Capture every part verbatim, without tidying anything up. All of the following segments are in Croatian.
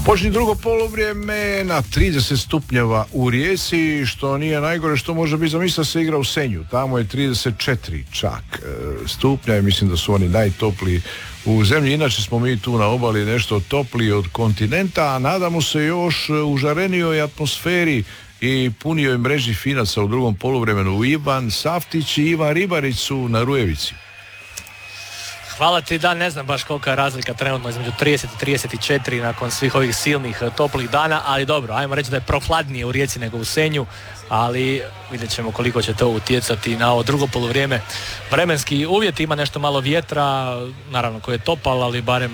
Počni drugo poluvrijeme na trideset stupnjeva u Rijeci, što nije najgore što može biti. Zamisla se igra u Senju, tamo je trideset četiri čak stupnja i mislim da su oni najtopliji u zemlji. Inače smo mi tu na obali nešto topliji od kontinenta, a nadamo se još užarenijoj atmosferi i punijoj mreži finaca u drugom poluvremenu. Ivan Saftić i Ivan Ribarić su na Rujevici. Hvala ti, da, ne znam baš kolika je razlika trenutno između trideset i trideset četiri nakon svih ovih silnih toplih dana, ali dobro, ajmo reći da je prохladnije u Rijeci nego u Senju, ali vidjet ćemo koliko će to utjecati na ovo drugo poluvrijeme. Vremenski uvjeti, ima nešto malo vjetra, naravno koji je topal, ali barem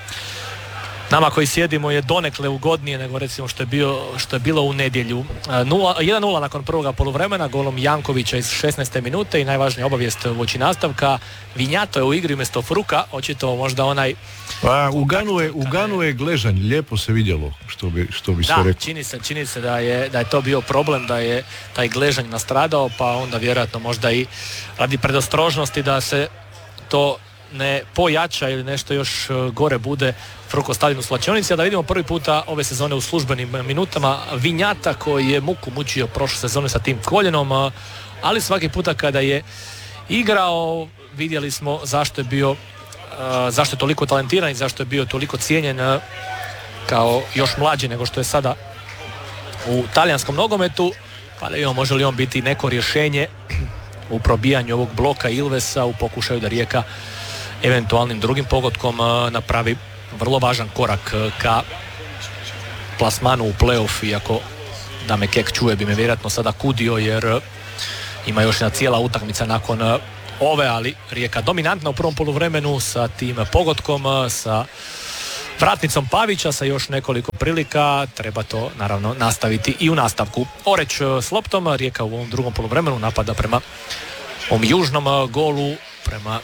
nama koji sjedimo je donekle ugodnije nego recimo što je, bio, što je bilo u nedjelju. jedan nula nakon prvoga poluvremena golom Jankovića iz šesnaeste minute i najvažnija obavijest uoči nastavka. Vinjato je u igri umjesto Fruka, očito možda onaj... Pa, u Ganu je, u Ganu je Gležanj, lijepo se vidjelo što bi, što bi se da, rekao. čini se, čini se da je, da je to bio problem, da je taj Gležanj nastradao, pa onda vjerojatno možda i radi predostrožnosti da se to ne pojača ili nešto još gore bude, Fruko stavljen u slačionici, a da vidimo prvi puta ove sezone u službenim minutama Vinjata koji je muku mučio prošle sezone sa tim koljenom, ali svaki puta kada je igrao vidjeli smo zašto je bio zašto je toliko talentiran i zašto je bio toliko cijenjen kao još mlađi nego što je sada u talijanskom nogometu, pa da vidimo može li on biti neko rješenje u probijanju ovog bloka Ilvesa u pokušaju da Rijeka eventualnim drugim pogodkom napravi vrlo važan korak ka plasmanu u play-off, iako da me Kek čuje bi me vjerojatno sada kudio jer ima još jedna cijela utakmica nakon ove, ali Rijeka dominantna u prvom poluvremenu sa tim pogodkom, sa vratnicom Pavića, sa još nekoliko prilika, treba to naravno nastaviti i u nastavku. Oreć s loptom, Rijeka u ovom drugom poluvremenu napada prema ovom južnom golu, prema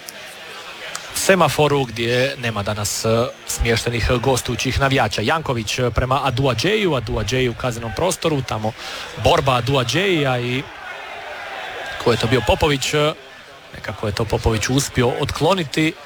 semaforu gdje nema danas smještenih gostujućih navijača. Janković prema Aduadžeju, Aduadžeju u kaznenom prostoru, tamo borba Aduadžeja i ko je to bio Popović, nekako je to Popović uspio otkloniti